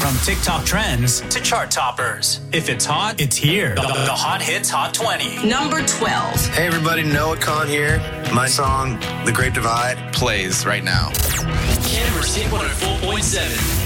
From TikTok trends to chart toppers. If it's hot, it's here. The Hot Hits Hot 20. Number 12. Hey everybody, Noah Khan here. My song, The Great Divide, plays right now. Canberra's Hit 104.7.